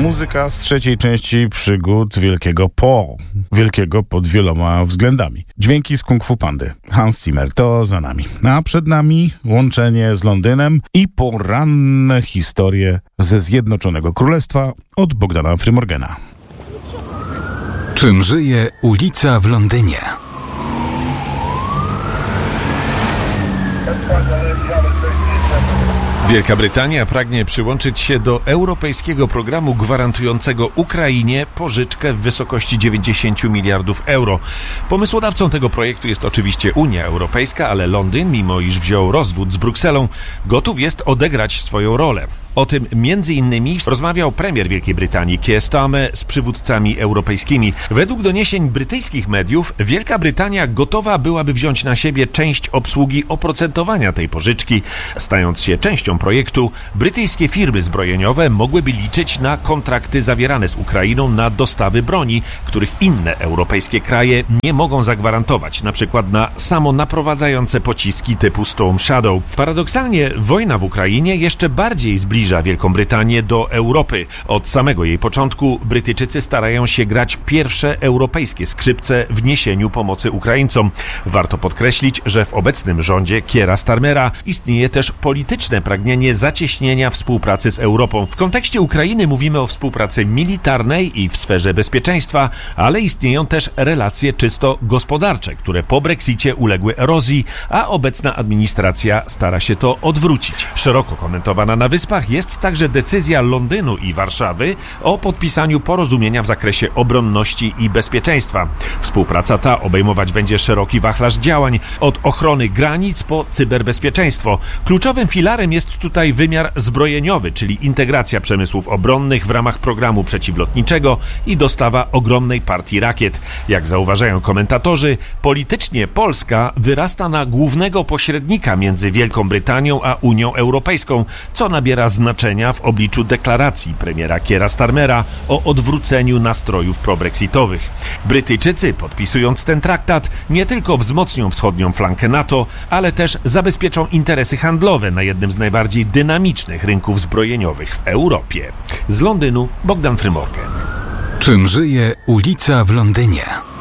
Muzyka z trzeciej części przygód Wielkiego Po. Wielkiego pod wieloma względami. Dźwięki z Kung Fu Pandy. Hans Zimmer, to za nami. A przed nami łączenie z Londynem i poranne historie ze Zjednoczonego Królestwa od Bogdana Frymorgena. Czym żyje ulica w Londynie? Wielka Brytania pragnie przyłączyć się do europejskiego programu gwarantującego Ukrainie pożyczkę w wysokości 90 miliardów euro. Pomysłodawcą tego projektu jest oczywiście Unia Europejska, ale Londyn, mimo iż wziął rozwód z Brukselą, gotów jest odegrać swoją rolę. O tym między innymi rozmawiał premier Wielkiej Brytanii Keir Starmer z przywódcami europejskimi. Według doniesień brytyjskich mediów Wielka Brytania gotowa byłaby wziąć na siebie część obsługi oprocentowania tej pożyczki. Stając się częścią projektu, brytyjskie firmy zbrojeniowe mogłyby liczyć na kontrakty zawierane z Ukrainą na dostawy broni, których inne europejskie kraje nie mogą zagwarantować, na przykład na samonaprowadzające pociski typu Storm Shadow. Paradoksalnie wojna w Ukrainie jeszcze bardziej zbliża Wielką Brytanię do Europy. Od samego jej początku Brytyjczycy starają się grać pierwsze europejskie skrzypce w niesieniu pomocy Ukraińcom. Warto podkreślić, że w obecnym rządzie Keira Starmera istnieje też polityczne pragnienie zacieśnienia współpracy z Europą. W kontekście Ukrainy mówimy o współpracy militarnej i w sferze bezpieczeństwa, ale istnieją też relacje czysto gospodarcze, które po Brexicie uległy erozji, a obecna administracja stara się to odwrócić. Szeroko komentowana na Wyspach jest także decyzja Londynu i Warszawy o podpisaniu porozumienia w zakresie obronności i bezpieczeństwa. Współpraca ta obejmować będzie szeroki wachlarz działań, od ochrony granic po cyberbezpieczeństwo. Kluczowym filarem jest tutaj wymiar zbrojeniowy, czyli integracja przemysłów obronnych w ramach programu przeciwlotniczego i dostawa ogromnej partii rakiet. Jak zauważają komentatorzy, politycznie Polska wyrasta na głównego pośrednika między Wielką Brytanią a Unią Europejską, co nabiera znaczenia w obliczu deklaracji premiera Keira Starmera o odwróceniu nastrojów probrexitowych. Brytyjczycy, podpisując ten traktat, nie tylko wzmocnią wschodnią flankę NATO, ale też zabezpieczą interesy handlowe na jednym z najbardziej dynamicznych rynków zbrojeniowych w Europie. Z Londynu Bogdan Frymorgen. Czym żyje ulica w Londynie?